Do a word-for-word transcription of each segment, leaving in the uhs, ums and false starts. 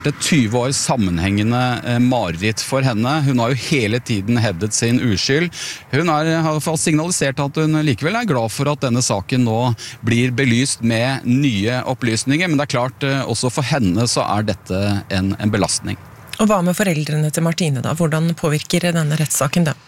Et tyve år sammenhengende eh, mareritt for henne. Hun har jo hele tiden hevdet sin uskyld. Hun er, har fått signalisert at hun likevel er glad for at denne saken nå blir belyst med nye opplysninger, men det er klart, eh, også for henne så er dette en, en belastning. Og hva med foreldrene til Martine da? Hvordan påvirker denne rettssaken da?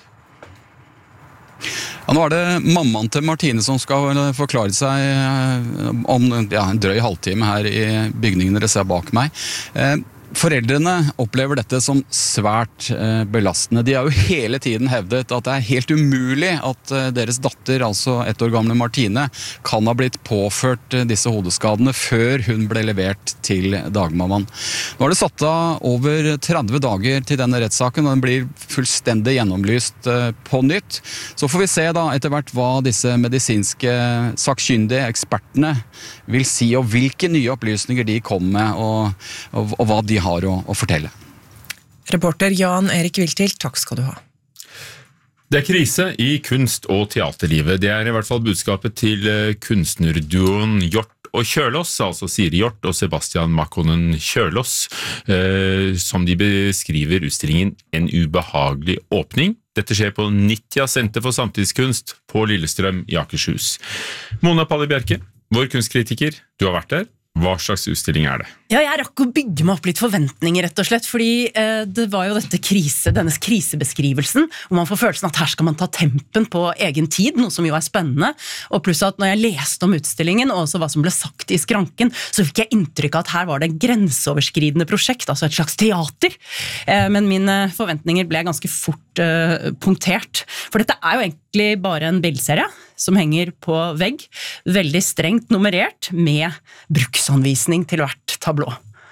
Ja, nå er det mammaen til Martine som skal forklare seg om ja, en drøy halvtime her i bygningen dere ser bak meg. Foreldrene opplever dette som svært eh, belastende. De har jo hele tiden hevdet at det er helt umulig at eh, deres datter, altså ett år gamle Martine, kan ha blitt påført eh, disse hodeskadene før hun ble levert til dagmammaen. Nå er det satt av over tretti dager til denne rettssaken, og den blir fullstendig gjennomlyst eh, på nytt. Så får vi se da etter hvert hva disse medisinske sakkyndige ekspertene vil si, og hvilke nye opplysninger de kommer med, og, og, og hva de har å, å fortelle. Reporter Jan Erik Viltil, takk skal du ha. Det er krise i kunst- og teaterlivet. Det er i hvert fall budskapet til kunstnerduoen Hjort og Kjølås, altså Siri Hjort og Sebastian Makkonen Kjølås, eh, som de beskriver utstillingen En ubehagelig åpning. Dette skjer på Nitja Senter for samtidskunst på Lillestrøm i Akershus. Mona Palli Bjerke, vår kunstkritiker, du har vært der. Hva slags utstilling er det? Ja, jeg rakk å bygge meg opp litt forventninger, rett og slett, fordi eh, det var jo dette krise, denne krisebeskrivelsen, hvor man får følelsen at her skal man ta tempen på egen tid, noe som jo er spennende, og pluss at når jeg leste om utstillingen, og også hva som ble sagt i skranken, så fikk jeg inntrykk av at her var det en grenseoverskridende prosjekt, altså et slags teater, eh, men mine forventninger ble ganske fort eh, punktert, for dette er jo egentlig bare en bildserie, som henger på vegg, veldig strengt nummerert, med bruksanvisning til hvert tablå.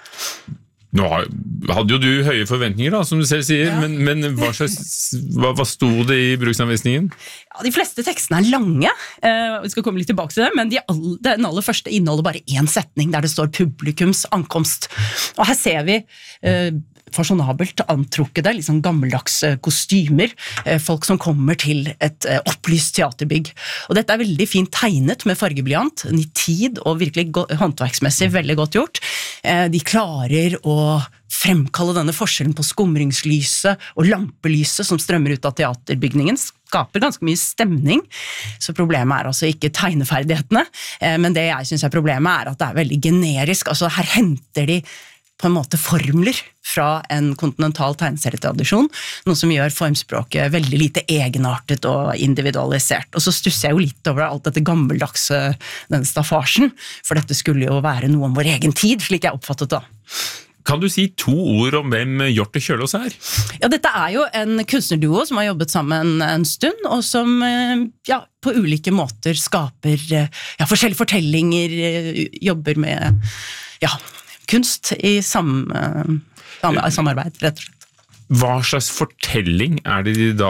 Nå hadde jo du høye forventninger da, som du selv sier, ja. men, men hva, slags, hva, hva stod det i bruksanvisningen? Ja, de fleste tekstene er lange, eh, vi skal komme litt tilbake til det, men de all, den aller første inneholder bare én setning, der det står publikums ankomst. Og her ser vi eh, fasjonabelt antrukkede, liksom gammeldags kostymer, folk som kommer til et opplyst teaterbygg. Og dette er veldig fint tegnet med fargeblyant, nitid og virkelig håndverksmessig veldig godt gjort. De klarer å fremkalle denne forskjellen på skumringslyset og lampelyset som strømmer ut av teaterbygningen, skaper ganske mye stemning, så problemet er altså ikke tegneferdighetene, men det jeg synes er problemet er at det er veldig generisk, altså her henter de på en måte formler fra en kontinental tegneserietradisjon, noe som gjør formspråket veldig lite egenartet og individualisert. Og så stusser jeg jo litt over alt dette gammeldagse, den staffasjen, for dette skulle jo være noe om vår egen tid, slik jeg oppfattet det. Kan du si to ord om hvem Hjort og Kjølås er? Ja, dette er jo en kunstnerduo som har jobbet sammen en stund, og som ja, på ulike måter skaper ja, forskjellige fortellinger, jobber med ja, kunst i sam, samarbeid, rett og slett. Hva slags fortelling er det de da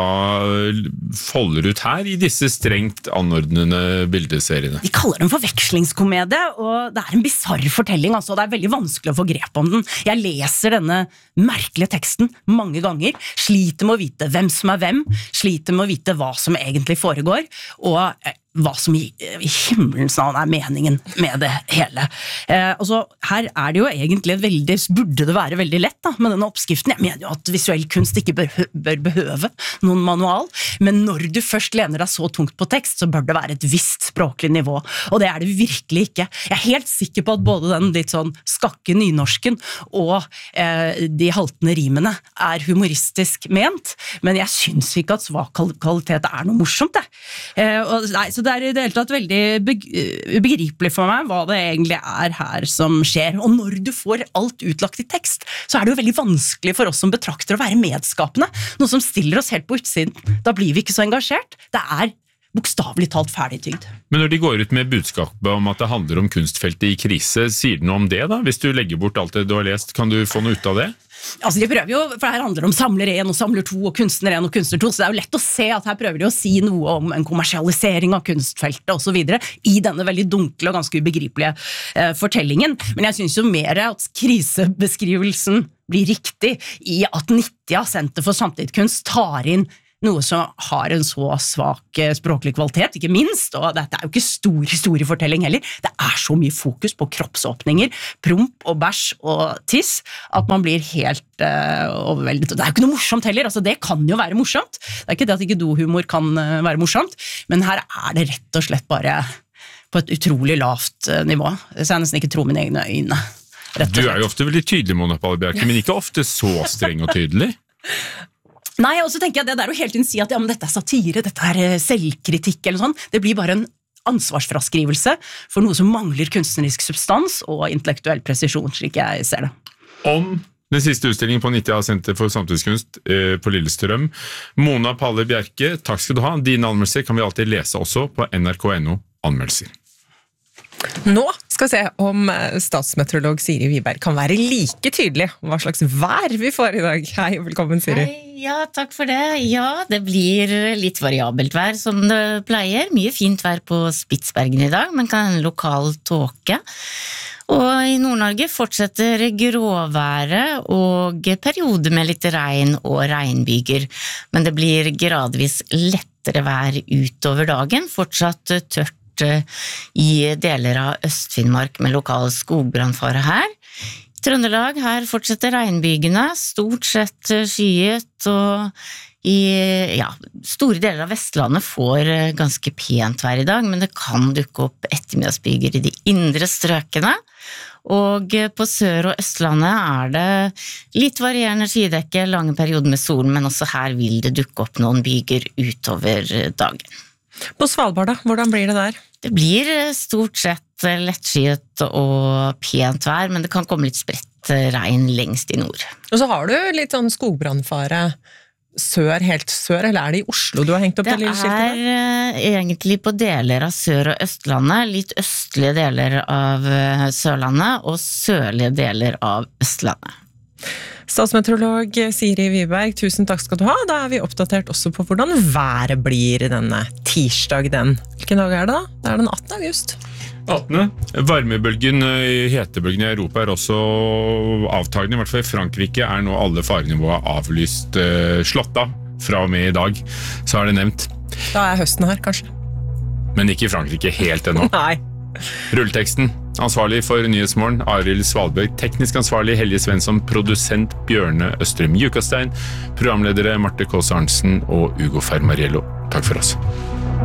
folder ut her i disse strengt anordnende bildeseriene? De kaller den forvekslingskomedie, og det er en bizarr fortelling, altså det er veldig vanskelig å få grep om den. Jeg leser denne merkelige teksten mange ganger, sliter med å vite hvem som er hvem, sliter med å vite hva som egentlig foregår, og hva som i, i himmelens navn er meningen med det hele. Eh, altså, her er det jo egentlig veldig, burde det være veldig lett da, med denne oppskriften. Jeg mener jo at visuell kunst ikke bør, bør behøve noen manual, men når du først lener deg så tungt på tekst, så bør det være et visst språklig nivå, og det er det virkelig ikke. Jeg er helt sikker på at både den litt sånn skakke nynorsken og eh, de haltende rimene er humoristisk ment, men jeg synes ikke at svak kvalitet er noe morsomt, det. Eh, og, nei, så det er i det hele tatt veldig ubegripelig for meg hva det egentlig er her som skjer. Og når du får alt utlagt i tekst, så er det jo veldig vanskelig for oss som betrakter å være medskapende. Noe som stiller oss helt på utsiden. Da blir vi ikke så engasjert. Det er bokstavelig talt ferdigtygd. Men når de går ut med budskapet om at det handler om kunstfeltet i krise, sier de noe om det da? Hvis du legger bort alt det du har lest, kan du få noe ut av det? Altså de prøver jo, for her handler det om samler en og samler to og kunstner en og kunstner to, så det er jo lett å se at her prøver de å si noe om en kommersialisering av kunstfeltet og så videre, i denne veldig dunkle og ganske ubegripelige eh, fortellingen. Men jeg synes jo mer at krisebeskrivelsen blir riktig i at Nitja Senter for samtidskunst tar inn noe som har en så svak språklig kvalitet, ikke minst, og dette er jo ikke stor historiefortelling heller, det er så mye fokus på kroppsåpninger, promp og bæsj og tiss, at man blir helt uh, overveldet. Det er jo ikke noe morsomt heller, altså det kan jo være morsomt, det er ikke det at ikke dohumor kan uh, være morsomt, men her er det rett og slett bare på et utrolig lavt uh, nivå, så jeg nesten ikke tror mine egne øyne. Du er jo ofte veldig tydelig, Mona Palle Bjerke, men ikke ofte så streng og tydelig. Nei, og så tenker jeg det der å hele tiden si at ja, men dette er satire, dette er selvkritikk eller sånn, det blir bare en ansvarsfraskrivelse for noe som mangler kunstnerisk substans og intellektuell presisjon, slik jeg ser det. Om den siste utstillingen på Nitja Senter for Samtidskunst eh, på Lillestrøm. Mona Palle Bjerke, takk skal du ha. Dine anmeldelser kan vi alltid lese også på N R K punktum no anmeldelser. Nå skal vi se om statsmeteorolog Siri Wiberg kan være like tydelig om hva slags vær vi får i dag. Hei, velkommen Siri. Hei, ja, takk for det. Ja, det blir litt variabelt vær som det pleier. Mye fint vær på Spitsbergen i dag, men kan en lokal tåke. Og i Nord-Norge fortsetter gråværet og perioder med litt regn og regnbyger. Men det blir gradvis lettere vær utover dagen, fortsatt tørt i deler av Øst-Finnmark med lokal skogbrannfare her. I Trøndelag her fortsetter regnbygene, stort sett skyet, og i ja, store deler av Vestlandet får ganske pent vær i dag, men det kan dukke opp ettermiddagsbyger i de indre strøkene. Og på Sør- og Østlandet er det litt varierende skydekke, lange perioder med sol, men også her vil det dukke opp noen byger utover dagen. På Svalbard da, hvordan blir det der? Det blir stort sett lettskyet og pent vær, men det kan komme litt spredt regn lengst i nord. Og så har du litt sånn skogbrannfare sør, helt sør, eller er det i Oslo du har hengt opp det, det lille skiltet? Det er egentlig på deler av Sør- og Østlandet, litt østlige deler av Sørlandet og sørlige deler av Østlandet. Statsmeteorolog Siri Wiberg, tusen takk skal du ha. Da er vi oppdatert også på hvordan været blir denne tirsdag den. Hvilken dag er det da? Det er den attende august. attende Varmebølgen, hetebølgen i Europa er også avtagende. I hvert fall i Frankrike er nå alle farenivåer avlyst slått av fra og med i dag. Så er det nevnt. Da er høsten her, kanskje. Men ikke i Frankrike helt ennå. Nei. Rulleteksten. Ansvarlig for Nyhetsmorgen, Arild Svalberg. Teknisk ansvarlig, Helge Svensson. Produsent, Bjørne Østrem Jukastein. Programledere, Marte Kås Arnsen og Ugo Fermariello. Takk for oss.